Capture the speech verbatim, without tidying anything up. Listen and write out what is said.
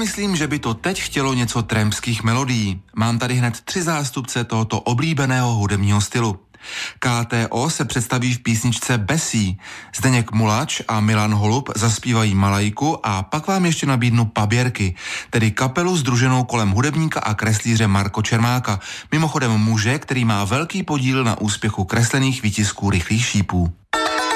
myslím, že by to teď chtělo něco trampských melodií. Mám tady hned tři zástupce tohoto oblíbeného hudebního stylu. K T O se představí v písničce Bessie. Zdeněk Mulač a Milan Holub zaspívají Malajku a pak vám ještě nabídnu Paběrky, tedy kapelu sdruženou kolem hudebníka a kreslíře Marko Čermáka, mimochodem muže, který má velký podíl na úspěchu kreslených výtisků Rychlých šípů.